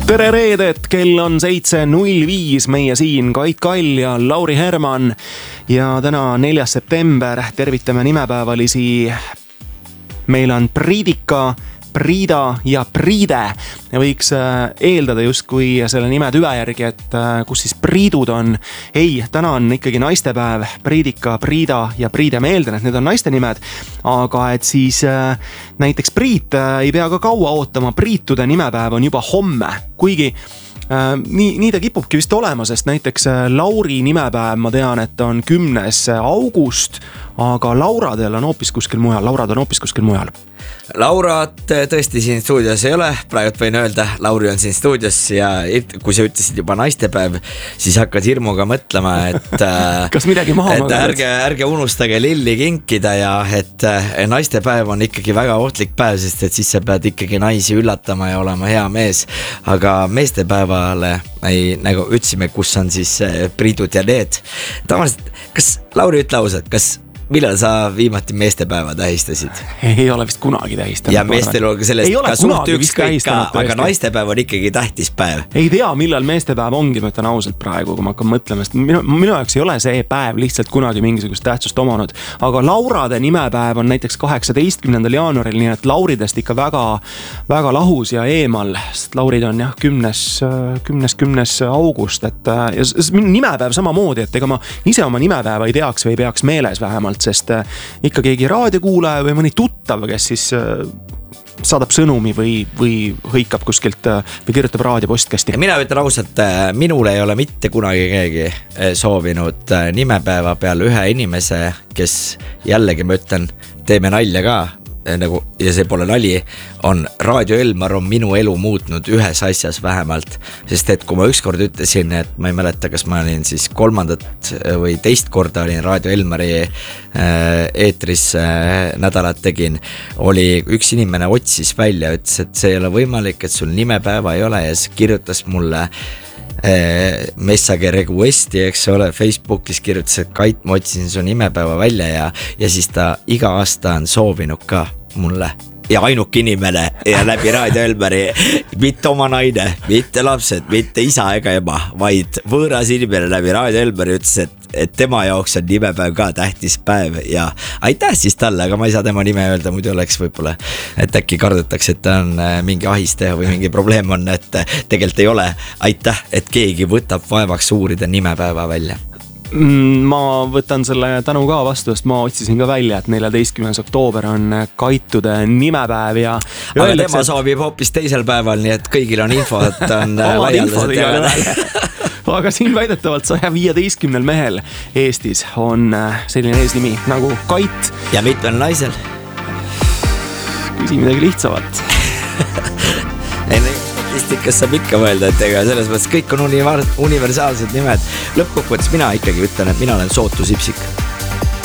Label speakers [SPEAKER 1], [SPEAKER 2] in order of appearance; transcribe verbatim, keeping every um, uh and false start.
[SPEAKER 1] Tere reedet, kell on seitse null viis, meie siin Kait Kall ja Lauri Herman ja täna neljas september, tervitame nimepäevalisi. Meil on Priidika, Priida ja Priide ja võiks eeldada justkui selle nime tüve järgi, et kus siis Priidud on. Ei, täna on ikkagi naistepäev, Priidika, Priida ja Priide. Ma eeldan, et need on naiste nimed, aga et siis näiteks Priit ei pea ka kaua ootama, Priitude nimepäev on juba homme, kuigi Äh, nii, nii ta kipubki vist olema, sest näiteks Lauri nimepäev, ma tean, et on kümnes august, aga Lauradel on hoopis kuskil mujal, Laurad on hoopis kuskil mujal.
[SPEAKER 2] Laurat tõesti siin stuudios ei ole, praegu võin öelda, Lauri on siin stuudios ja kui sa ütlesid juba naistepäev, siis hakkad hirmuga mõtlema, et
[SPEAKER 1] kas midagi maha
[SPEAKER 2] et ärge, ärge unustage lilli kinkida ja et naistepäev on ikkagi väga ohtlik päev, sest et siis sa pead ikkagi naisi üllatama ja olema hea mees, aga meestepäevale ei, nagu ütlesime, kus on siis Priidud ja need. Tavaliselt, kas Lauri ütle ausalt, kas millal sa viimati meestepäeva tähistasid?
[SPEAKER 1] Ei ole vist kunagi tähistanud.
[SPEAKER 2] Ja meestel on sellest ka suht ükskõik ka, aga naistepäev on ikkagi tähtis päev.
[SPEAKER 1] Ei tea, millal meestepäev ongi, ma ütlen ausalt praegu, kui ma hakkan mõtlema, sest minu, minu jaoks ei ole see päev lihtsalt kunagi mingisugust tähtsust omanud. Aga Laurade nimepäev on näiteks kaheksateistkümnendal jaanuaril, nii et Lauridest ikka väga, väga lahus ja eemal, sest Laurid on jah, kümnes, kümnes, kümnes august, et ja nimepäev samamoodi, et ega ma ise oma nimepäeva ei teaks või ei peaks meeles vähemalt, sest ikka keegi raadiokuulaja või mõni tuttav, kes siis saadab sõnumi või, või hõikab kuskilt või kirjutab raadiopostkasti.
[SPEAKER 2] Mina ütlen ausalt, minul ei ole mitte kunagi keegi soovinud nimepäeva peal ühe inimese, kes jällegi ma ütlen, teeme nalja ka, nagu, ja see pole nali, on Raadio Elmar on minu elu muutnud ühes asjas vähemalt, sest et kui ma ükskord ütlesin, et ma ei mäleta, kas ma olin siis kolmandat või teist korda olin Raadio Elmari eetris nädalat tegin, oli üks inimene otsis välja, ütles, et see ei ole võimalik, et sul nimepäeva ei ole ja see kirjutas mulle message requesti, eks ole, Facebookis kirjutas, et Kait, ma otsisin su nimepäeva välja ja, ja siis ta iga aasta on soovinud ka mulle ja ainuk inimene ja läbi Raadio Elmari mitte oma naine, mitte lapsed, mitte isa ega ema, vaid võõras inimene läbi Raadio Elmari ütles, et, et tema jaoks on nimepäev ka tähtis päev ja aitäh siis talle, aga ma ei saa tema nime öelda, muidu oleks võib-olla, et äkki kardetakse, et ta on mingi ahisteja või mingi probleem on, et tegelikult ei ole. Aitäh, et keegi võtab vaevaks uurida nimepäeva välja.
[SPEAKER 1] Ma võtan selle tänu ka vastu, sest ma otsisin ka välja, et neljateistkümnes oktoober on Kaitude nimepäev ja
[SPEAKER 2] aga öeldakse, tema soovib hoopis teisel päeval, nii et kõigil on info, et on laialdaselt
[SPEAKER 1] aga siin väidetavalt saja viieteistkümnel mehel Eestis on selline eesnimi nagu Kait.
[SPEAKER 2] Ja mitmel naisel?
[SPEAKER 1] Küsi midagi lihtsamat.
[SPEAKER 2] Ei, statistikas saab ikka mõelda, et ega selles mõttes kõik on universaalsed nimed. Lõppkokkuvõttes mina ikkagi ütlen, et mina olen Sootu Sipsik.